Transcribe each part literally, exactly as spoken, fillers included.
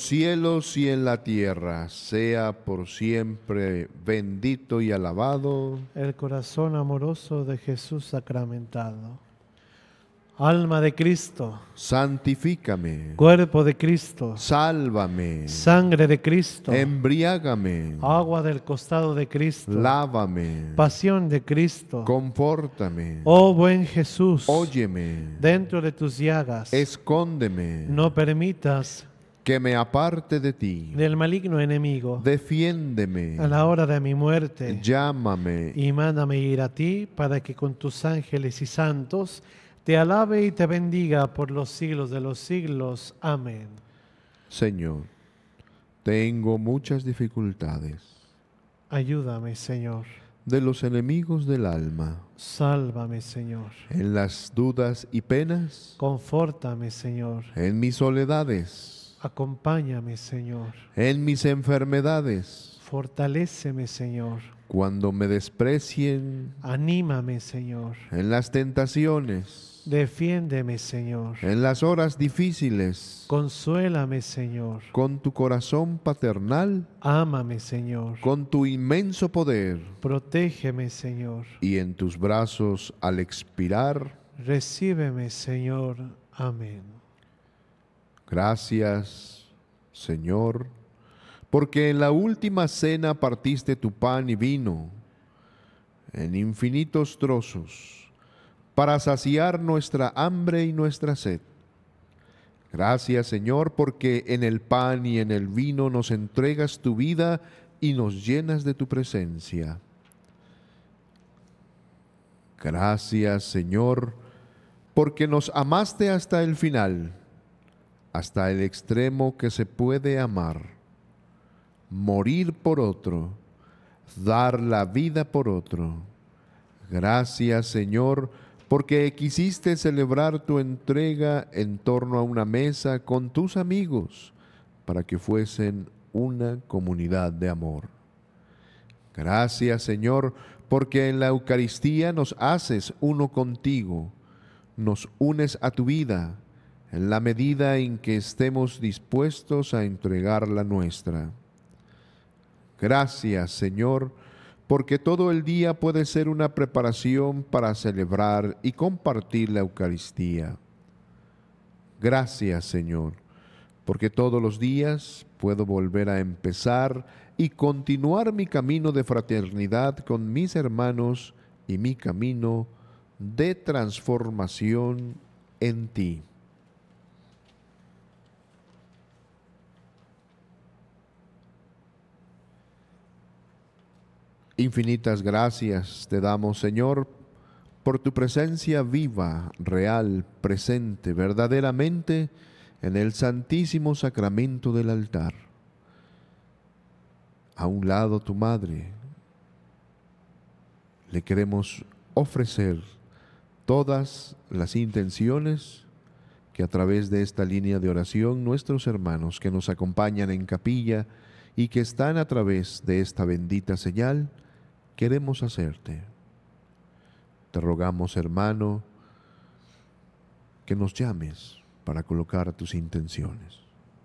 cielos y en la tierra, sea por siempre bendito y alabado el corazón amoroso de Jesús sacramentado. Alma de Cristo, santifícame, cuerpo de Cristo, sálvame, sangre de Cristo, embriágame, agua del costado de Cristo, lávame, pasión de Cristo. confórtame, Oh buen Jesús, óyeme, dentro de tus llagas, escóndeme, no permitas que me aparte de ti, del maligno enemigo, defiéndeme, a la hora de mi muerte, llámame, y mándame ir a ti para que con tus ángeles y santos te alabe y te bendiga por los siglos de los siglos. Amén. Señor, tengo muchas dificultades. Ayúdame, Señor. De los enemigos del alma, Sálvame, Señor. en las dudas y penas, Confórtame, Señor. en mis soledades, Acompáñame, Señor. en mis enfermedades, Fortaléceme, Señor. cuando me desprecien, Anímame, Señor. en las tentaciones, Defiéndeme, Señor. en las horas difíciles, Consuélame, Señor. con tu corazón paternal, Ámame, Señor. con tu inmenso poder, Protégeme, Señor. y en tus brazos al expirar. Recíbeme, Señor. Amén. Gracias, Señor, porque en la última cena partiste tu pan y vino en infinitos trozos para saciar nuestra hambre y nuestra sed. Gracias, Señor, porque en el pan y en el vino nos entregas tu vida y nos llenas de tu presencia. Gracias, Señor, porque nos amaste hasta el final, hasta el extremo que se puede amar, morir por otro, dar la vida por otro. Gracias, Señor, porque quisiste celebrar tu entrega en torno a una mesa con tus amigos, para que fuesen una comunidad de amor. Gracias, Señor, porque en la Eucaristía nos haces uno contigo, nos unes a tu vida, en la medida en que estemos dispuestos a entregar la nuestra. Gracias, Señor, porque todo el día puede ser una preparación para celebrar y compartir la Eucaristía. Gracias, Señor, porque todos los días puedo volver a empezar y continuar mi camino de fraternidad con mis hermanos y mi camino de transformación en ti. Infinitas gracias te damos, Señor, por tu presencia viva, real, presente, verdaderamente en el santísimo sacramento del altar. A un lado tu Madre, le queremos ofrecer todas las intenciones que a través de esta línea de oración nuestros hermanos que nos acompañan en capilla y que están a través de esta bendita señal, queremos hacerte. Te rogamos, hermano, que nos llames para colocar tus intenciones.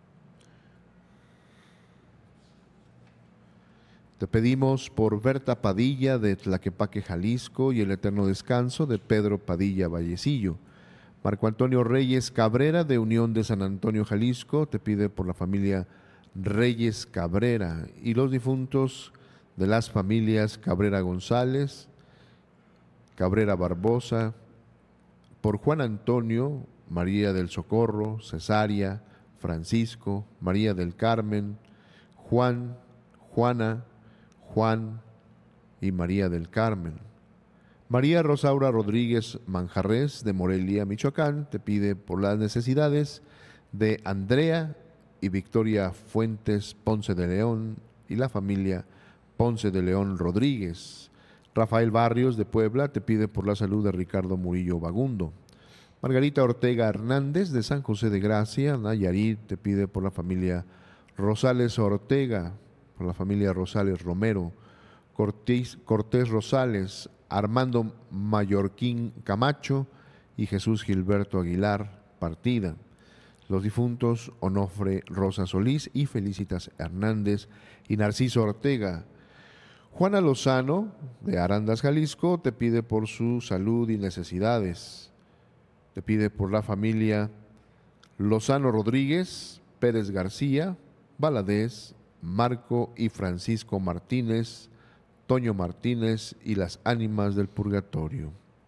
Te pedimos por Berta Padilla de Tlaquepaque, Jalisco, y el eterno descanso de Pedro Padilla Vallecillo. Marco Antonio Reyes Cabrera de Unión de San Antonio, Jalisco, te pide por la familia Reyes Cabrera y los difuntos de las familias Cabrera González, Cabrera Barbosa, por Juan Antonio, María del Socorro, Cesaria, Francisco, María del Carmen, Juan, Juana, Juan y María del Carmen. María Rosaura Rodríguez Manjarres de Morelia, Michoacán, te pide por las necesidades de Andrea y Victoria Fuentes Ponce de León y la familia Ponce de León Rodríguez. Rafael Barrios de Puebla te pide por la salud de Ricardo Murillo Bagundo. Margarita Ortega Hernández de San José de Gracia, Nayarit, te pide por la familia Rosales Ortega, por la familia Rosales Romero. Cortés, Cortés Rosales, Armando Mallorquín Camacho y Jesús Gilberto Aguilar, partida. Los difuntos Onofre Rosa Solís y Felicitas Hernández y Narciso Ortega. Juana Lozano, de Arandas, Jalisco, te pide por su salud y necesidades. Te pide por la familia Lozano Rodríguez, Pérez García, Valadez, Marco y Francisco Martínez, Toño Martínez y las ánimas del purgatorio.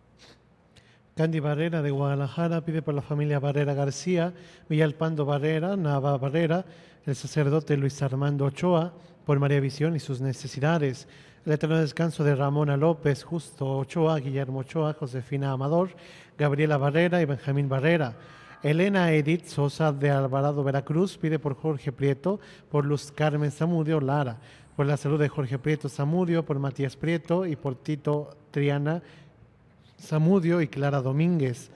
Candy Barrera de Guadalajara pide por la familia Barrera García, Villalpando Barrera, Nava Barrera, el sacerdote Luis Armando Ochoa, por María Visión y sus necesidades. El eterno descanso de Ramona López, Justo Ochoa, Guillermo Ochoa, Josefina Amador, Gabriela Barrera y Benjamín Barrera. Elena Edith Sosa de Alvarado, Veracruz, pide por Jorge Prieto, por Luz Carmen Zamudio Lara, por la salud de Jorge Prieto Zamudio, por Matías Prieto y por Tito Triana Zamudio y Clara Domínguez.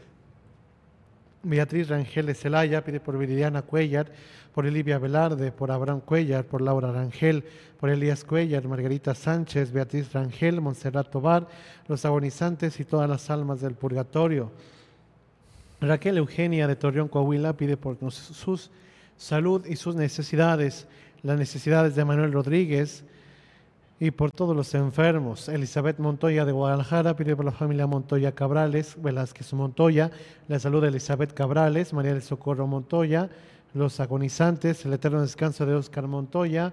Beatriz Rangel Zelaya pide por Viridiana Cuellar, por Elivia Velarde, por Abraham Cuellar, por Laura Rangel, por Elías Cuellar, Margarita Sánchez, Beatriz Rangel, Montserrat Tobar, los agonizantes y todas las almas del purgatorio. Raquel Eugenia de Torreón, Coahuila, pide por su salud y sus necesidades, las necesidades de Manuel Rodríguez y por todos los enfermos. Elizabeth Montoya de Guadalajara pide por la familia Montoya Cabrales, Velázquez Montoya, la salud de Elizabeth Cabrales, María del Socorro Montoya, los agonizantes, el eterno descanso de Óscar Montoya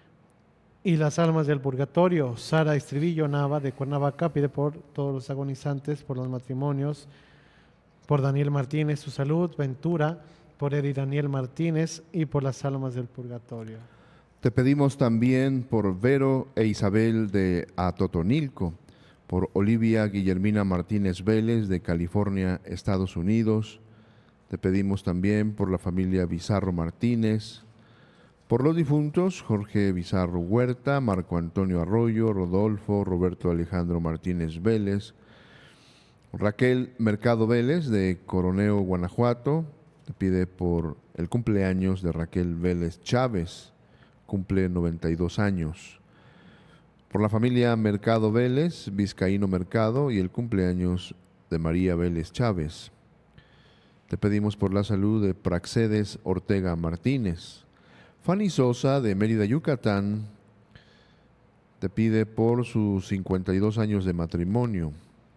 y las almas del purgatorio. Sara Estribillo Nava de Cuernavaca pide por todos los agonizantes, por los matrimonios, por Daniel Martínez, su salud, Ventura, por Edi Daniel Martínez y por las almas del purgatorio. Te pedimos también por Vero e Isabel de Atotonilco, por Olivia Guillermina Martínez Vélez de California, Estados Unidos. Te pedimos también por la familia Bizarro Martínez, por los difuntos Jorge Bizarro Huerta, Marco Antonio Arroyo, Rodolfo, Roberto Alejandro Martínez Vélez, Raquel Mercado Vélez de Coroneo, Guanajuato. Te pide por el cumpleaños de Raquel Vélez Chávez, cumple noventa y dos años. Por la familia Mercado Vélez, Vizcaíno Mercado y el cumpleaños de María Vélez Chávez. Te pedimos por la salud de Praxedes Ortega Martínez. Fanny Sosa de Mérida, Yucatán, te pide por sus cincuenta y dos años de matrimonio.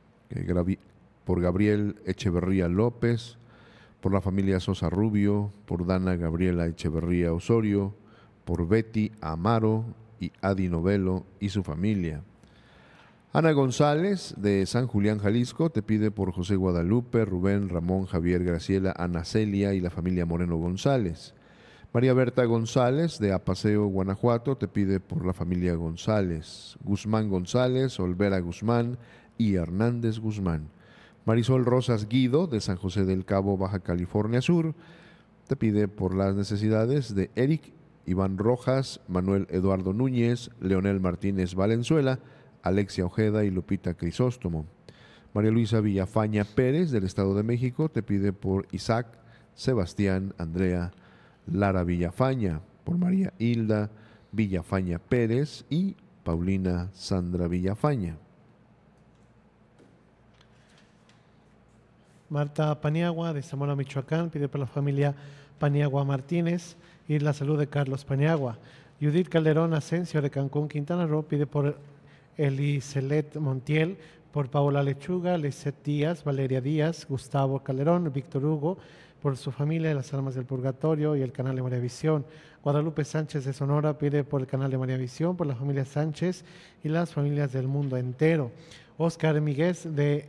Por Gabriel Echeverría López, por la familia Sosa Rubio, por Dana Gabriela Echeverría Osorio, por Betty Amaro y Adi Novelo y su familia. Ana González de San Julián, Jalisco, te pide por José Guadalupe, Rubén, Ramón, Javier, Graciela, Ana Celia y la familia Moreno González. María Berta González de Apaseo, Guanajuato, te pide por la familia González. Guzmán González, Olvera Guzmán y Hernández Guzmán. Marisol Rosas Guido de San José del Cabo, Baja California Sur, te pide por las necesidades de Eric Iván Rojas, Manuel Eduardo Núñez, Leonel Martínez Valenzuela, Alexia Ojeda y Lupita Crisóstomo. María Luisa Villafaña Pérez del Estado de México te pide por Isaac, Sebastián, Andrea, Lara Villafaña, por María Hilda Villafaña Pérez y Paulina Sandra Villafaña. Marta Paniagua de Zamora, Michoacán, pide por la familia Paniagua Martínez y la salud de Carlos Paniagua. Judith Calderón Asensio de Cancún, Quintana Roo, pide por Elicelet Montiel, por Paola Lechuga, Lisset Díaz, Valeria Díaz, Gustavo Calderón, Víctor Hugo, por su familia, las almas del purgatorio y el canal de María Visión. Guadalupe Sánchez de Sonora pide por el canal de María Visión, por la familia Sánchez y las familias del mundo entero. Oscar Miguel de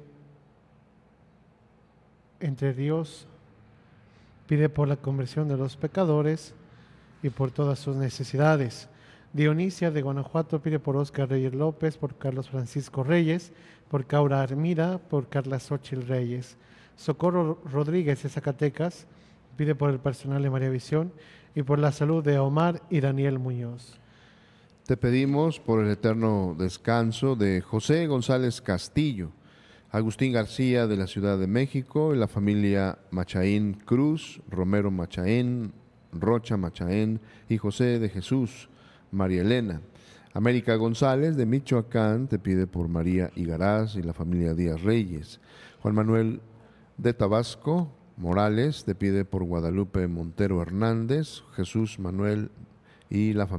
Entre Ríos pide por la conversión de los pecadores y por todas sus necesidades. Dionisia de Guanajuato pide por Oscar Reyes López, por Carlos Francisco Reyes, por Caura Armida, por Carla Xochitl Reyes. Socorro Rodríguez de Zacatecas pide por el personal de María Visión y por la salud de Omar y Daniel Muñoz. Te pedimos por el eterno descanso de José González Castillo, Agustín García de la Ciudad de México y la familia Machaín Cruz, Romero Machaín, Rocha Machaín y José de Jesús, María Elena. América González de Michoacán te pide por María Igaraz y la familia Díaz Reyes. Juan Manuel de Tabasco Morales te pide por Guadalupe Montero Hernández, Jesús Manuel y la familia